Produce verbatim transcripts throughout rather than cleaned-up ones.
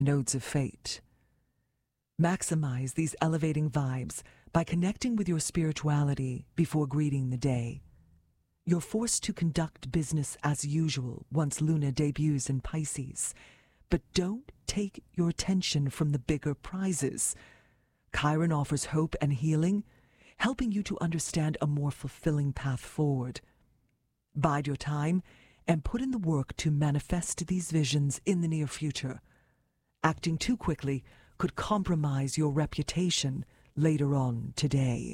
Nodes of Fate. Maximize these elevating vibes by connecting with your spirituality before greeting the day. You're forced to conduct business as usual once Luna debuts in Pisces, but don't take your attention from the bigger prizes. Chiron offers hope and healing, helping you to understand a more fulfilling path forward. Bide your time and put in the work to manifest these visions in the near future. Acting too quickly could compromise your reputation later on today.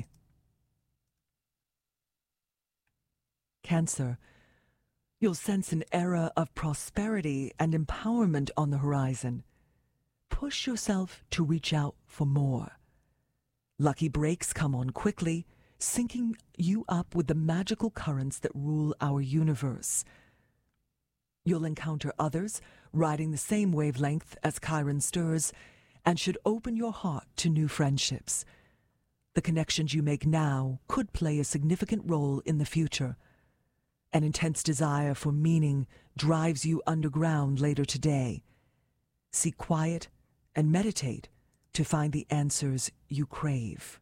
Cancer. You'll sense an era of prosperity and empowerment on the horizon. Push yourself to reach out for more. Lucky breaks come on quickly, syncing you up with the magical currents that rule our universe. You'll encounter others riding the same wavelength as Chiron stirs, and should open your heart to new friendships. The connections you make now could play a significant role in the future. An intense desire for meaning drives you underground later today. Seek quiet and meditate to find the answers you crave.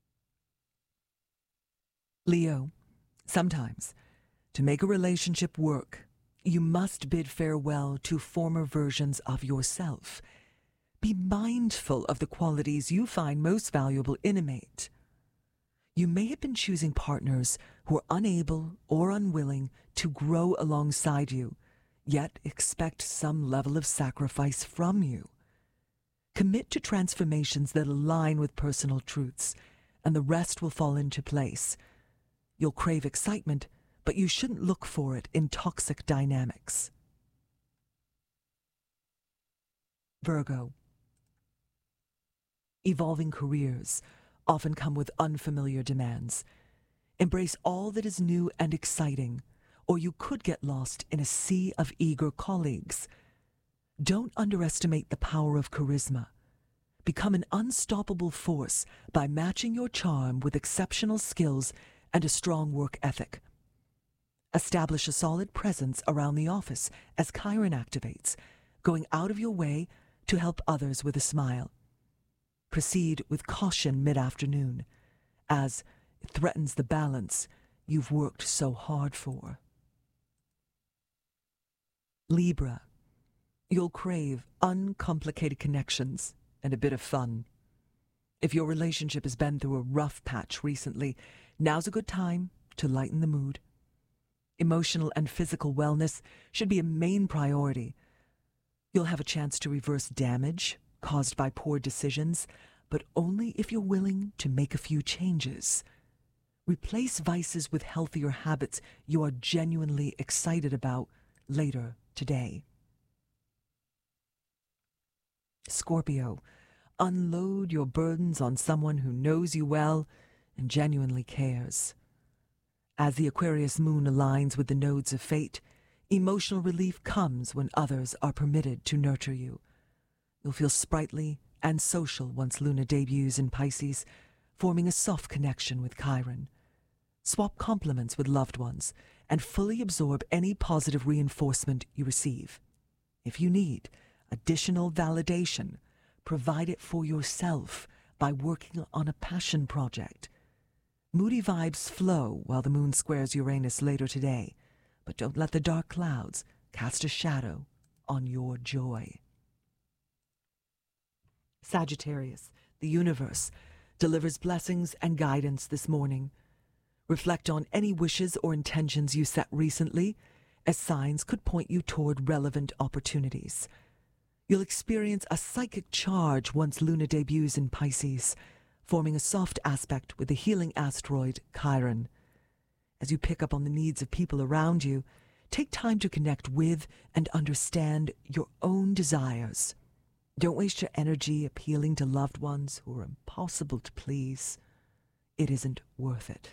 Leo, sometimes, to make a relationship work, you must bid farewell to former versions of yourself. Be mindful of the qualities you find most valuable in a mate. You may have been choosing partners who are unable or unwilling to grow alongside you, yet expect some level of sacrifice from you. Commit to transformations that align with personal truths, and the rest will fall into place. You'll crave excitement, but you shouldn't look for it in toxic dynamics. Virgo. Evolving careers often come with unfamiliar demands. Embrace all that is new and exciting, or you could get lost in a sea of eager colleagues. Don't underestimate the power of charisma. Become an unstoppable force by matching your charm with exceptional skills and a strong work ethic. Establish a solid presence around the office as Chiron activates, going out of your way to help others with a smile. Proceed with caution mid-afternoon, as it threatens the balance you've worked so hard for. Libra. You'll crave uncomplicated connections and a bit of fun. If your relationship has been through a rough patch recently, now's a good time to lighten the mood. Emotional and physical wellness should be a main priority. You'll have a chance to reverse damage caused by poor decisions, but only if you're willing to make a few changes. Replace vices with healthier habits you are genuinely excited about later today. Scorpio, unload your burdens on someone who knows you well and genuinely cares. As the Aquarius moon aligns with the nodes of fate, emotional relief comes when others are permitted to nurture you. You'll feel sprightly and social once Luna debuts in Pisces, forming a soft connection with Chiron. Swap compliments with loved ones and fully absorb any positive reinforcement you receive. If you need additional validation, provide it for yourself by working on a passion project. Moody vibes flow while the moon squares Uranus later today, but don't let the dark clouds cast a shadow on your joy. Sagittarius, the universe, delivers blessings and guidance this morning. Reflect on any wishes or intentions you set recently, as signs could point you toward relevant opportunities. You'll experience a psychic charge once Luna debuts in Pisces, forming a soft aspect with the healing asteroid Chiron. As you pick up on the needs of people around you, take time to connect with and understand your own desires. Don't waste your energy appealing to loved ones who are impossible to please. It isn't worth it.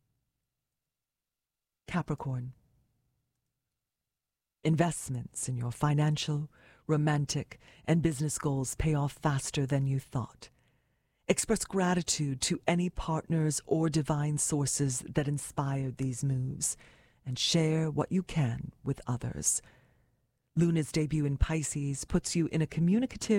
Capricorn. Investments in your financial, romantic, and business goals pay off faster than you thought. Express gratitude to any partners or divine sources that inspired these moves, and share what you can with others. Luna's debut in Pisces puts you in a communicative